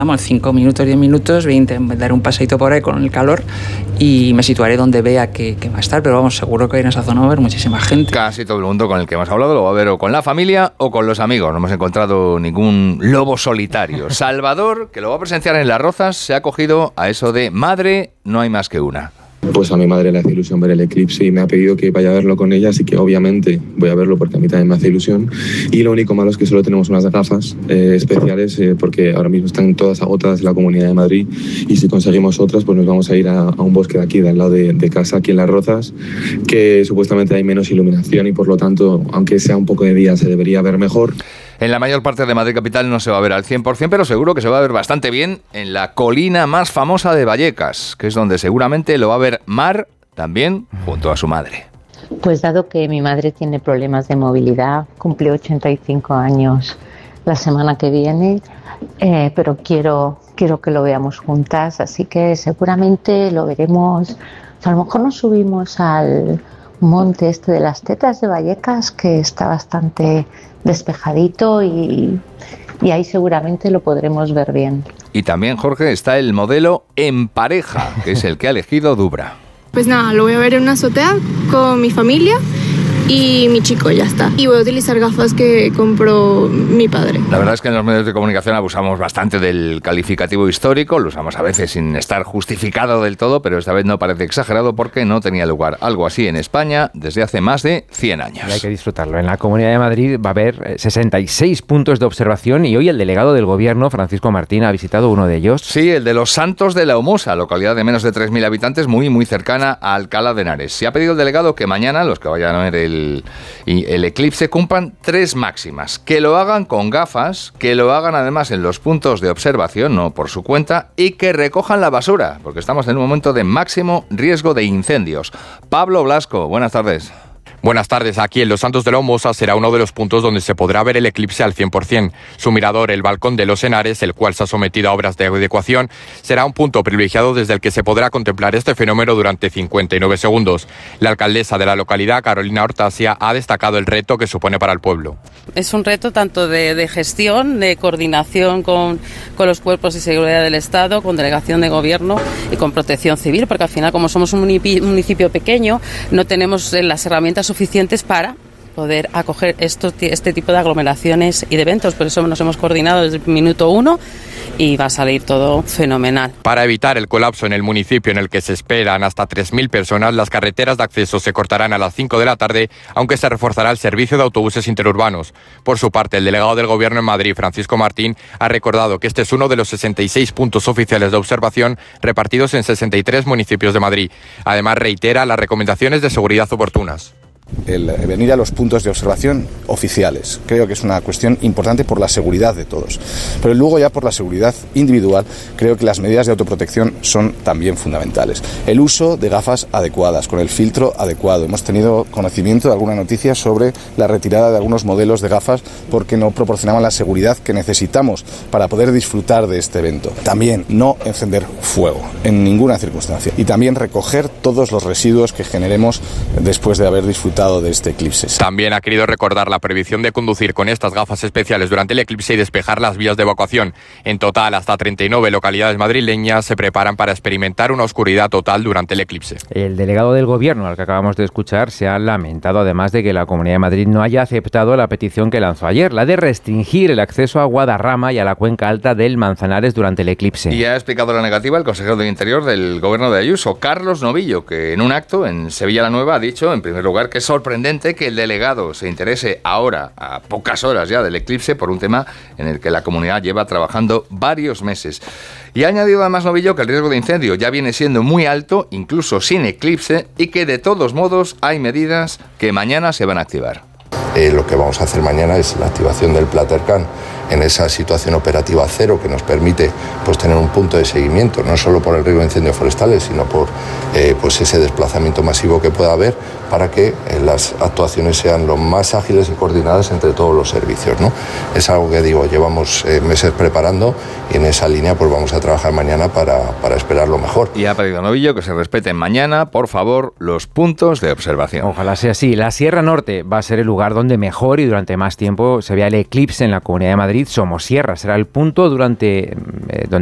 Vamos, 5 minutos, 10 minutos, voy a dar un paseito por ahí con el calor y me situaré donde vea que va a estar, pero vamos, seguro que en esa zona va a haber muchísima gente. Casi todo el mundo con el que hemos hablado lo va a ver o con la familia o con los amigos. No hemos encontrado ningún lobo solitario. Salvador, que lo va a presenciar en Las Rozas, se ha acogido a eso de madre, no hay más que una. Pues a mi madre le hace ilusión ver el eclipse y me ha pedido que vaya a verlo con ella, así que obviamente voy a verlo porque a mí también me hace ilusión. Y lo único malo es que solo tenemos unas gafas especiales porque ahora mismo están todas agotadas en la Comunidad de Madrid y si conseguimos otras pues nos vamos a ir a un bosque de aquí, de al lado de casa, aquí en Las Rozas, que supuestamente hay menos iluminación y por lo tanto, aunque sea un poco de día, se debería ver mejor. En la mayor parte de Madrid capital no se va a ver al 100%, pero seguro que se va a ver bastante bien en la colina más famosa de Vallecas, que es donde seguramente lo va a ver Mar, también junto a su madre. Pues dado que mi madre tiene problemas de movilidad, cumple 85 años la semana que viene, pero quiero que lo veamos juntas, así que seguramente lo veremos. A lo mejor nos subimos al monte este de las Tetas de Vallecas, que está bastante despejadito y ahí seguramente lo podremos ver bien. Y también, Jorge, está el modelo en pareja, que es el que ha elegido Dubra. Pues nada, lo voy a ver en una azotea con mi familia y mi chico, ya está. Y voy a utilizar gafas que compró mi padre. La verdad es que en los medios de comunicación abusamos bastante del calificativo histórico, lo usamos a veces sin estar justificado del todo, pero esta vez no parece exagerado porque no tenía lugar algo así en España desde hace más de 100 años. Y hay que disfrutarlo. En la Comunidad de Madrid va a haber 66 puntos de observación y hoy el delegado del Gobierno, Francisco Martín, ha visitado uno de ellos. Sí, el de los Santos de la Humosa, localidad de menos de 3.000 habitantes, muy cercana a Alcalá de Henares. Se ha pedido el delegado que mañana, los que vayan a ver el eclipse, cumplan 3 máximas. Que lo hagan con gafas, que lo hagan además en los puntos de observación, no por su cuenta, y que recojan la basura, porque estamos en un momento de máximo riesgo de incendios. Pablo Blasco, buenas tardes. Buenas tardes. Aquí en Los Santos de la Humosa será uno de los puntos donde se podrá ver el eclipse al 100%. Su mirador, el Balcón de los Henares, el cual se ha sometido a obras de adecuación, será un punto privilegiado desde el que se podrá contemplar este fenómeno durante 59 segundos. La alcaldesa de la localidad, Carolina Hortasia, ha destacado el reto que supone para el pueblo. Es un reto tanto de gestión, de coordinación con los cuerpos de seguridad del Estado, con delegación de gobierno y con protección civil, porque al final, como somos un municipio pequeño, no tenemos las herramientas suficientes para poder acoger este tipo de aglomeraciones y de eventos. Por eso nos hemos coordinado desde el minuto 1 y va a salir todo fenomenal. Para evitar el colapso en el municipio en el que se esperan hasta 3.000 personas, las carreteras de acceso se cortarán a las 5 de la tarde, aunque se reforzará el servicio de autobuses interurbanos. Por su parte, el delegado del Gobierno en Madrid, Francisco Martín, ha recordado que este es uno de los 66 puntos oficiales de observación repartidos en 63 municipios de Madrid. Además, reitera las recomendaciones de seguridad oportunas. El venir a los puntos de observación oficiales. Creo que es una cuestión importante por la seguridad de todos. Pero luego ya por la seguridad individual, creo que las medidas de autoprotección son también fundamentales. El uso de gafas adecuadas, con el filtro adecuado. Hemos tenido conocimiento de alguna noticia sobre la retirada de algunos modelos de gafas porque no proporcionaban la seguridad que necesitamos para poder disfrutar de este evento. También no encender fuego en ninguna circunstancia. Y también recoger todos los residuos que generemos después de haber disfrutado de este eclipse. También ha querido recordar la prohibición de conducir con estas gafas especiales durante el eclipse y despejar las vías de evacuación. En total, hasta 39 localidades madrileñas se preparan para experimentar una oscuridad total durante el eclipse. El delegado del Gobierno, al que acabamos de escuchar, se ha lamentado además de que la Comunidad de Madrid no haya aceptado la petición que lanzó ayer, la de restringir el acceso a Guadarrama y a la cuenca alta del Manzanares durante el eclipse. Y ha explicado la negativa el consejero del Interior del Gobierno de Ayuso, Carlos Novillo, que en un acto en Sevilla la Nueva ha dicho, en primer lugar, que es sorprendente que el delegado se interese ahora, a pocas horas ya del eclipse, por un tema en el que la comunidad lleva trabajando varios meses. Y ha añadido además Novillo que el riesgo de incendio ya viene siendo muy alto, incluso sin eclipse, y que de todos modos hay medidas que mañana se van a activar. Lo que vamos a hacer mañana es la activación del Platercan en esa situación operativa cero que nos permite pues tener un punto de seguimiento, no solo por el riesgo de incendios forestales, sino por pues ese desplazamiento masivo que pueda haber, para que las actuaciones sean lo más ágiles y coordinadas entre todos los servicios, ¿no? Es algo que llevamos meses preparando y en esa línea pues vamos a trabajar mañana para esperar lo mejor. Y ha pedido Novillo que se respeten mañana, por favor, los puntos de observación. Ojalá sea así. La Sierra Norte va a ser el lugar donde mejor y durante más tiempo se vea el eclipse en la Comunidad de Madrid. Somosierra será el punto donde